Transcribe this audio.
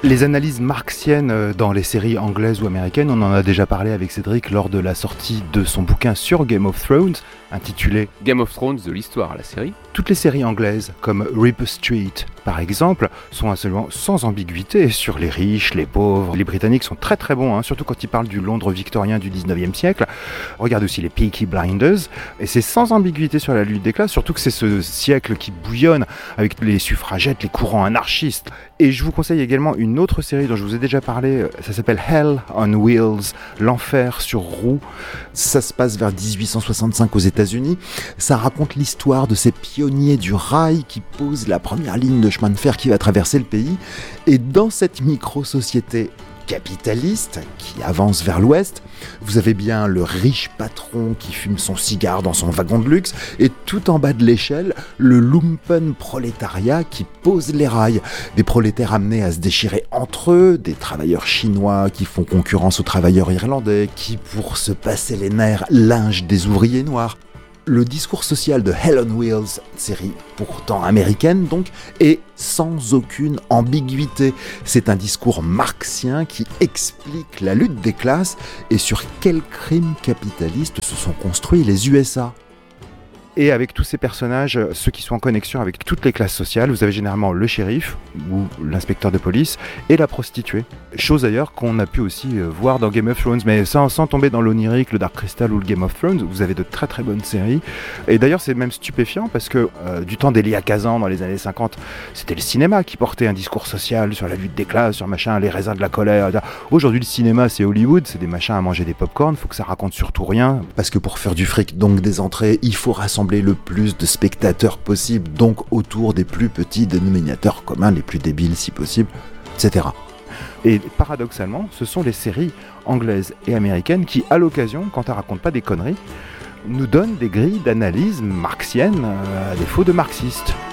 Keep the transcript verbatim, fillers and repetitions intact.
Les analyses marxiennes dans les séries anglaises ou américaines, on en a déjà parlé avec Cédric lors de la sortie de son bouquin sur Game of Thrones, intitulé Game of Thrones de l'histoire, la série. Toutes les séries anglaises, comme Rip Street par exemple, sont absolument sans ambiguïté sur les riches, les pauvres. Les Britanniques sont très très bons, hein, surtout quand ils parlent du Londres victorien du dix-neuvième siècle. Regarde aussi les Peaky Blinders, et c'est sans ambiguïté sur la lutte des classes, surtout que c'est ce siècle qui bouillonne avec les suffragettes, les courants anarchistes. Et je vous conseille également une autre série dont je vous ai déjà parlé, ça s'appelle Hell on Wheels, l'enfer sur roues. Ça se passe vers dix-huit cent soixante-cinq aux États-Unis. Ça raconte l'histoire de ces pionniers du rail qui posent la première ligne de chemin de fer qui va traverser le pays. Et dans cette micro-société capitaliste qui avance vers l'ouest, vous avez bien le riche patron qui fume son cigare dans son wagon de luxe, et tout en bas de l'échelle, le lumpen prolétariat qui pose les rails. Des prolétaires amenés à se déchirer entre eux, des travailleurs chinois qui font concurrence aux travailleurs irlandais, qui, pour se passer les nerfs, lynchent des ouvriers noirs. Le discours social de Hell on Wheels, série pourtant américaine donc, est sans aucune ambiguïté. C'est un discours marxien qui explique la lutte des classes et sur quels crimes capitalistes se sont construits les U S A. Et avec tous ces personnages, ceux qui sont en connexion avec toutes les classes sociales, vous avez généralement le shérif ou l'inspecteur de police et la prostituée. Chose d'ailleurs qu'on a pu aussi voir dans Game of Thrones, mais sans, sans tomber dans l'onirique, le Dark Crystal ou le Game of Thrones, vous avez de très très bonnes séries. Et d'ailleurs c'est même stupéfiant parce que euh, du temps d'Elia Kazan dans les années cinquante, c'était le cinéma qui portait un discours social sur la lutte des classes, sur machin, les raisins de la colère. Aujourd'hui le cinéma c'est Hollywood, c'est des machins à manger des pop-corn, faut que ça raconte surtout rien. Parce que pour faire du fric, donc des entrées, il faut rassembler le plus de spectateurs possible, donc autour des plus petits dénominateurs communs, les plus débiles si possible, et cetera. Et paradoxalement, ce sont les séries anglaises et américaines qui, à l'occasion, quand elles racontent pas des conneries, nous donnent des grilles d'analyse marxiennes, euh, à défaut de marxistes.